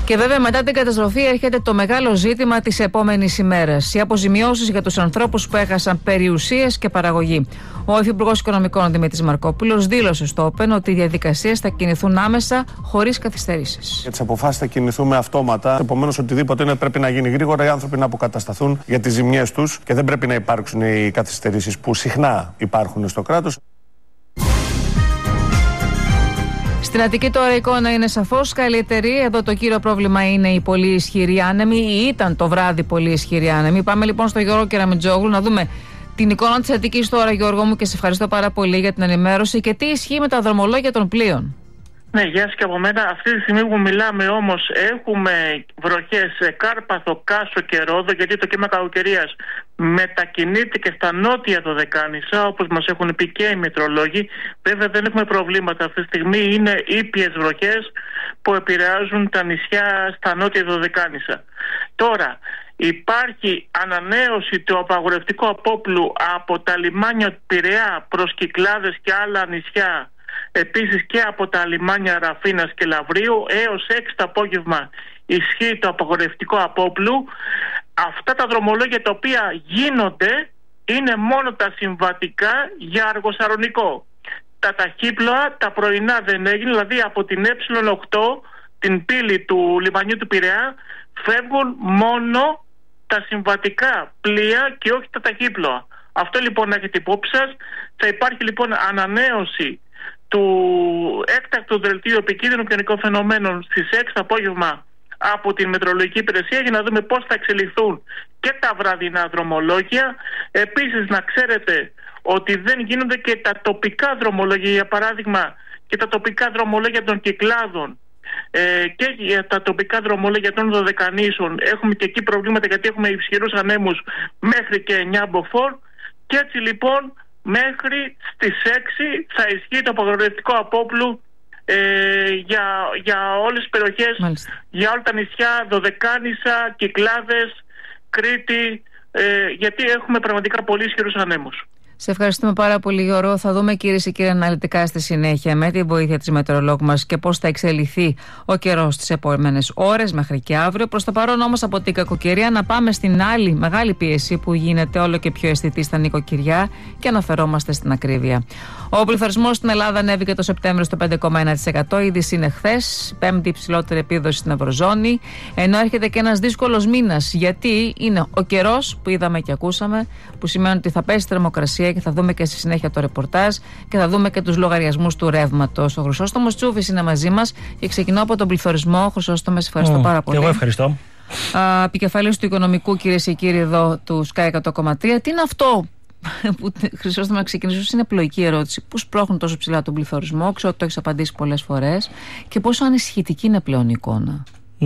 Και βέβαια μετά την καταστροφή έρχεται το μεγάλο ζήτημα της επόμενης ημέρας. Οι αποζημιώσεις για τους ανθρώπους που έχασαν περιουσίες και παραγωγή. Ο Υφυπουργός Οικονομικών Δημήτρης Μαρκόπουλος δήλωσε στο Open ότι οι διαδικασίες θα κινηθούν άμεσα, χωρίς καθυστερήσεις. Για τις αποφάσεις θα κινηθούμε αυτόματα. Επομένως, οτιδήποτε είναι πρέπει να γίνει γρήγορα, οι άνθρωποι να αποκατασταθούν για τις ζημιές τους και δεν πρέπει να υπάρξουν οι καθυστερήσεις που συχνά υπάρχουν στο κράτος. Στην Αττική τώρα η εικόνα είναι σαφώς καλύτερη. Εδώ το κύριο πρόβλημα είναι η πολύ ισχυρή άνεμη, ή ήταν το βράδυ πολύ ισχυρή άνεμη. Πάμε λοιπόν στο Γιώργο Κεραμιτζόγλου να δούμε την εικόνα της Αττικής τώρα, Γιώργο μου, και σε ευχαριστώ πάρα πολύ για την ενημέρωση. Και τι ισχύει με τα δρομολόγια των πλοίων. Ναι, γεια σας και από μένα. Αυτή τη στιγμή που μιλάμε όμως έχουμε βροχές σε Κάρπαθο, Κάσο και Ρόδο, γιατί το κύμα κακοκαιρίας μετακινείται και στα νότια Δωδεκάνησα, όπως μας έχουν πει και οι μετρολόγοι. Βέβαια δεν έχουμε προβλήματα αυτή τη στιγμή, είναι ήπιες βροχές που επηρεάζουν τα νησιά στα νότια Δωδεκάνησα. Τώρα, υπάρχει ανανέωση του απαγορευτικού απόπλου από τα λιμάνια Πειραιά προς Κυκλάδες και άλλα νησιά, επίσης και από τα λιμάνια Ραφίνας και Λαβρίου. Έως 6 το απόγευμα ισχύει το απαγορευτικό απόπλου. Αυτά τα δρομολόγια τα οποία γίνονται είναι μόνο τα συμβατικά για Αργοσαρονικό. Τα ταχύπλοα τα πρωινά δεν έγινε, δηλαδή από την Ε8, την πύλη του λιμανιού του Πειραιά, φεύγουν μόνο τα συμβατικά πλοία και όχι τα ταχύπλοα. Αυτό λοιπόν να έχετε υπόψη σας. Θα υπάρχει λοιπόν ανανέωση του έκτακτου δελτίου επικίνδυνων καιρικών φαινομένων στις 6 το απόγευμα από την Μετρολογική Υπηρεσία, για να δούμε πώς θα εξελιχθούν και τα βραδινά δρομολόγια. Επίσης να ξέρετε ότι δεν γίνονται και τα τοπικά δρομολόγια, για παράδειγμα και τα τοπικά δρομολόγια των Κυκλάδων και για τα τοπικά δρομολόγια των Δωδεκανήσων. Έχουμε και εκεί προβλήματα, γιατί έχουμε ισχυρούς ανέμους μέχρι και 9 μποφόρ, και έτσι λοιπόν μέχρι στις 6 θα ισχύει το απαγορευτικό απόπλου για όλες τις περιοχές. Μάλιστα. Για όλα τα νησιά, Δωδεκάνησα, Κυκλάδες, Κρήτη, γιατί έχουμε πραγματικά πολύ ισχυρούς ανέμους. Σε ευχαριστούμε πάρα πολύ, Γιώργο. Θα δούμε, κυρίες και κύριοι, αναλυτικά στη συνέχεια με τη βοήθεια της μετεωρολόγου μας και πώς θα εξελιχθεί ο καιρός τις επόμενες ώρες μέχρι και αύριο. Προς το παρόν όμως από την κακοκαιρία να πάμε στην άλλη μεγάλη πίεση που γίνεται όλο και πιο αισθητή στα νοικοκυριά και αναφερόμαστε στην ακρίβεια. Ο πληθωρισμός στην Ελλάδα ανέβηκε το Σεπτέμβριο στο 5,1%. Είδηση είναι χθες, πέμπτη υψηλότερη επίδοση στην Ευρωζώνη. Ενώ έρχεται και ένας δύσκολος μήνας, γιατί είναι ο καιρός που είδαμε και ακούσαμε, που σημαίνει ότι θα πέσει θερμοκρασία, και θα δούμε και στη συνέχεια το ρεπορτάζ και θα δούμε και τους λογαριασμούς του ρεύματος. Ο Χρυσόστομος Τσούφης είναι μαζί μας και ξεκινώ από τον πληθωρισμό. Χρυσόστομε, ευχαριστώ πάρα πολύ. Και εγώ ευχαριστώ. Επικεφαλής του οικονομικού, κυρίες και κύριοι, εδώ του Sky 100,3. Τι είναι αυτό που, Χρυσόστομε, να ξεκινήσω? Είναι πλοϊκή ερώτηση. Πού σπρώχνουν τόσο ψηλά τον πληθωρισμό? Ξέρω ότι το έχεις απαντήσει πολλές φορές. Και πόσο ανησυχητική είναι πλέον η εικόνα?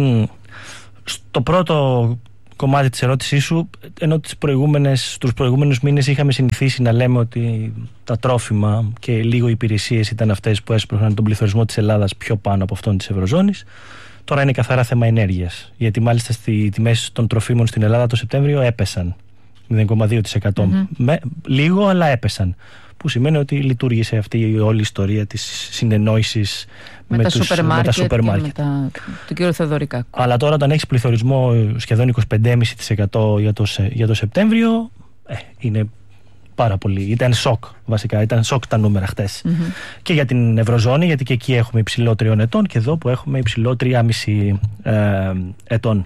Στο πρώτο κομμάτι της ερώτησής σου, ενώ στους προηγούμενους μήνες είχαμε συνηθίσει να λέμε ότι τα τρόφιμα και λίγο οι υπηρεσίες ήταν αυτές που έσπρωχναν τον πληθωρισμό της Ελλάδας πιο πάνω από αυτόν της Ευρωζώνης, τώρα είναι καθαρά θέμα ενέργειας. Γιατί μάλιστα στις τιμές των τροφίμων στην Ελλάδα το Σεπτέμβριο έπεσαν 0,2%. Λίγο, αλλά έπεσαν. Που σημαίνει ότι λειτουργήσε αυτή η όλη ιστορία της συνεννόησης με τα σούπερ μάρκετ. Του κ. Θεοδωρικά. Αλλά τώρα, όταν έχεις πληθωρισμό σχεδόν 25,5% για το Σεπτέμβριο, είναι πάρα πολύ. Ήταν σοκ, βασικά. Ήταν σοκ τα νούμερα χτες. Και για την Ευρωζώνη, γιατί και εκεί έχουμε υψηλό 3 ετών, και εδώ που έχουμε υψηλό 3,5 ετών.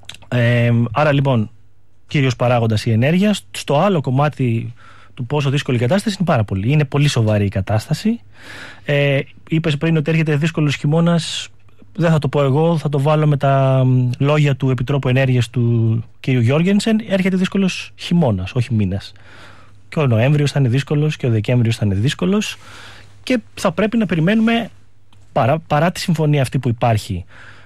Άρα λοιπόν, κύριος παράγοντας η ενέργεια. Στο άλλο κομμάτι του πόσο δύσκολη η κατάσταση είναι πάρα πολύ. Είναι πολύ σοβαρή η κατάσταση. Είπες πριν ότι έρχεται δύσκολος χειμώνας. Δεν θα το πω εγώ, θα το βάλω με τα λόγια του Επιτρόπου Ενέργειας του κ. Γιώργενσεν. Έρχεται δύσκολος χειμώνας, όχι μήνας. Και ο Νοέμβριος θα είναι δύσκολος και ο Δεκέμβριος θα είναι δύσκολος. Και θα πρέπει να περιμένουμε, παρά τη συμφωνία αυτή που υπάρχει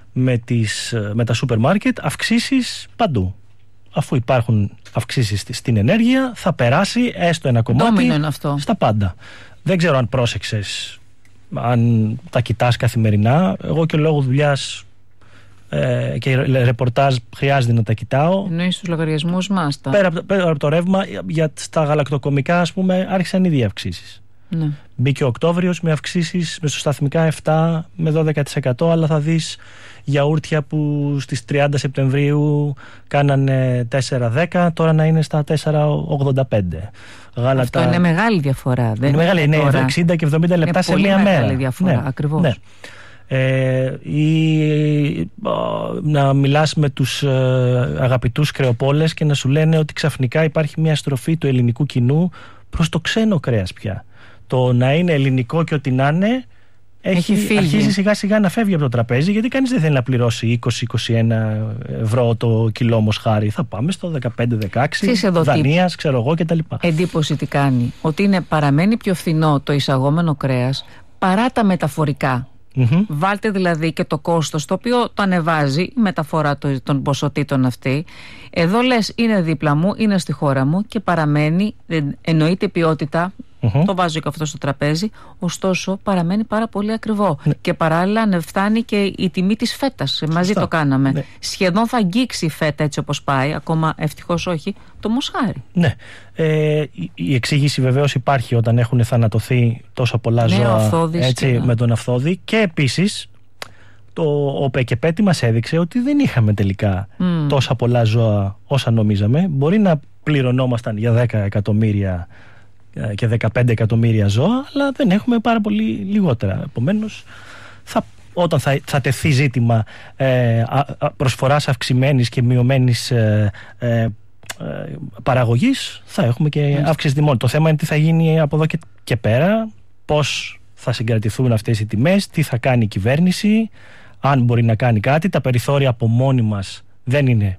με τα σούπερ μάρκετ, αυξήσεις παντού. Αφού υπάρχουν αυξήσεις στην ενέργεια, θα περάσει έστω ένα κομμάτι στα πάντα. Δεν ξέρω αν πρόσεξες, αν τα κοιτάς καθημερινά. Εγώ και λόγω δουλειάς και ρεπορτάζ χρειάζεται να τα κοιτάω. Εννοείς τους λογαριασμούς μας? Πέρα από το ρεύμα, στα γαλακτοκομικά, ας πούμε, άρχισαν ήδη αυξήσεις. Ναι. Μπήκε ο Οκτώβριος με αυξήσεις μεσοσταθμικά 7 με 12%, αλλά θα δεις γιαούρτια που στις 30 Σεπτεμβρίου κάνανε 4,10, τώρα να είναι στα 4,85. Γάλατα... Αυτό είναι μεγάλη διαφορά. Είναι μεγάλη, είναι 60 και 70 λεπτά σε μία μέρα. Είναι μεγάλη διαφορά, ναι, ακριβώς. Ναι. Να μιλάς με τους αγαπητούς κρεοπόλες και να σου λένε ότι ξαφνικά υπάρχει μια στροφή του ελληνικού κοινού προς το ξένο κρέας πια. Το να είναι ελληνικό και ό,τι να είναι αρχίζει σιγά σιγά να φεύγει από το τραπέζι, γιατί κανείς δεν θέλει να πληρώσει 20-21 ευρώ το κιλό μοσχάρι. Θα πάμε στο 15-16 Δανίας, ξέρω εγώ κτλ. Εντύπωση τι κάνει, ότι παραμένει πιο φθηνό το εισαγόμενο κρέας παρά τα μεταφορικά. Βάλτε δηλαδή και το κόστος, το οποίο το ανεβάζει η μεταφορά των ποσοτήτων αυτή. Εδώ λες είναι δίπλα μου, είναι στη χώρα μου και παραμένει, εννοείται ποιότητα, το βάζω και αυτό στο τραπέζι, ωστόσο παραμένει πάρα πολύ ακριβό. Και παράλληλα φτάνει και η τιμή της φέτας, μαζί το κάναμε. Σχεδόν θα αγγίξει η φέτα έτσι όπως πάει, ακόμα ευτυχώς όχι, το μοσχάρι. Ναι. Η εξήγηση βεβαίως υπάρχει όταν έχουν θανατωθεί τόσα πολλά ζώα με τον Αυθόδη, και επίσης ο ΠΕΚΕΠΕΤΗ μας έδειξε ότι δεν είχαμε τελικά τόσα πολλά ζώα όσα νομίζαμε. Μπορεί να πληρωνόμασταν για 10 εκατομμύρια και 15 εκατομμύρια ζώα, αλλά δεν έχουμε πάρα πολύ λιγότερα. Επομένως, όταν θα τεθεί ζήτημα προσφοράς αυξημένης και μειωμένης παραγωγής, θα έχουμε και αύξηση τιμών. Το θέμα είναι τι θα γίνει από εδώ και πέρα, πώς θα συγκρατηθούν αυτές οι τιμές, τι θα κάνει η κυβέρνηση, αν μπορεί να κάνει κάτι. Τα περιθώρια από μόνοι μας δεν είναι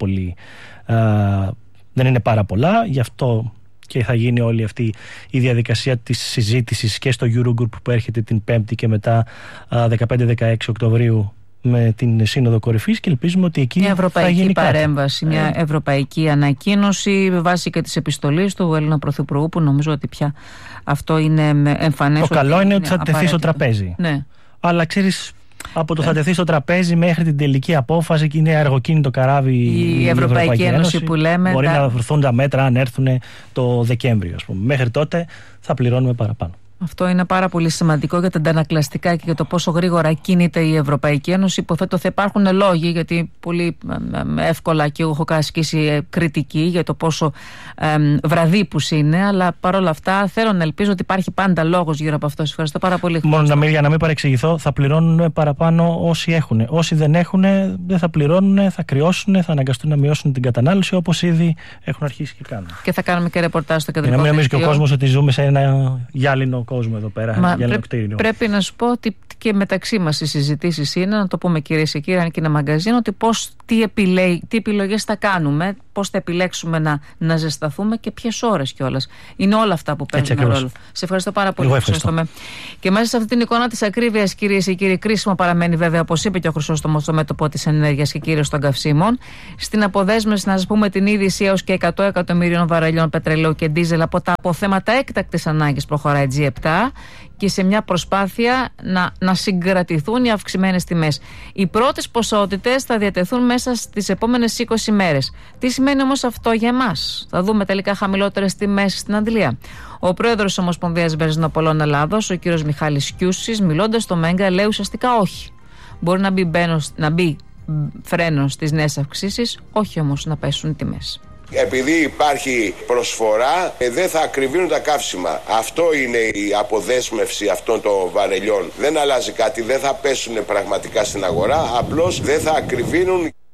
πάρα πολλά, γι' αυτό και θα γίνει όλη αυτή η διαδικασία της συζήτησης και στο Eurogroup που έρχεται την 5η και μετά 15-16 Οκτωβρίου με την Σύνοδο Κορυφής, και ελπίζουμε ότι εκεί μια ευρωπαϊκή θα γίνει παρέμβαση, μια ευρωπαϊκή ανακοίνωση βάσει και της επιστολής του Έλληνα Πρωθυπουργού, που νομίζω ότι πια αυτό είναι εμφανές. Το καλό είναι ότι θα τεθεί στο τραπέζι. Ναι. Αλλά ξέρεις, από το θα τεθεί στο τραπέζι μέχρι την τελική απόφαση, και είναι αργοκίνητο καράβι η Ευρωπαϊκή Ένωση που λέμε. Μπορεί να βρεθούν τα μέτρα αν έρθουν το Δεκέμβριο, ας πούμε. Μέχρι τότε θα πληρώνουμε παραπάνω. Αυτό είναι πάρα πολύ σημαντικό για τα αντανακλαστικά και για το πόσο γρήγορα κινείται η Ευρωπαϊκή Ένωση. Υποθέτω θα υπάρχουν λόγοι, γιατί πολύ εύκολα και εγώ έχω ασκήσει κριτική για το πόσο βραδύπους είναι, αλλά παρόλα αυτά θέλω να ελπίζω ότι υπάρχει πάντα λόγος γύρω από αυτό. Σας ευχαριστώ πάρα πολύ. Μόνο για να μην παρεξηγηθώ, θα πληρώνουν παραπάνω όσοι έχουν. Όσοι δεν έχουν, δεν θα πληρώνουν, θα κρυώσουν, θα αναγκαστούν να μειώσουν την κατανάλωση, όπως ήδη έχουν αρχίσει και κάνουν. Και θα κάνουμε και ρεπορτάζ στο κεντρικό. Να μην νομίζει και ο κόσμος ότι ζούμε σε ένα γυάλινο κόσμο εδώ πέρα. Πρέπει να σου πω ότι και μεταξύ μας οι συζητήσεις είναι, να το πούμε κυρίες και κύριοι, αν και ένα μαγκαζίνο, ότι τι επιλογές θα κάνουμε, πώς θα επιλέξουμε να ζεσταθούμε και ποιες ώρες κιόλας. Είναι όλα αυτά που παίζουν ρόλο. Σε ευχαριστώ πάρα πολύ. Και μέσα σε αυτή την εικόνα της ακρίβειας, κυρίες και κύριοι, κρίσιμο παραμένει βέβαια, όπως είπε και ο Χρυσόστομος, στο μέτωπο της ενέργειας και κυρίως των καυσίμων. Στην αποδέσμευση, να σας πούμε την είδηση, έως και 100 εκατομμυρίων βαρελιών πετρελαίου και ντίζελ από τα αποθέματα έκτακτης ανάγκης προχωράει G7, και σε μια προσπάθεια να συγκρατηθούν οι αυξημένες τιμές. Οι πρώτες ποσότητες θα διατεθούν μέσα στις επόμενες 20 μέρες. Τι σημαίνει όμως αυτό για εμάς? Θα δούμε τελικά χαμηλότερες τιμές στην αντλία. Ο πρόεδρος της Ομοσπονδίας Βενζινοπολών Ελλάδος, ο κύριος Μιχάλης Κιούσης, μιλώντας στο Μέγκα, λέει ουσιαστικά όχι. Μπορεί να μπει φρένο στις νέες αυξήσεις, όχι όμως να πέσουν οι τιμές. Επειδή υπάρχει προσφορά, δεν θα ακριβίνουν τα καύσιμα. Αυτό είναι η αποδέσμευση αυτών των βαρελιών. Δεν αλλάζει κάτι, δεν θα πέσουν πραγματικά στην αγορά, απλώς δεν θα ακριβίνουν.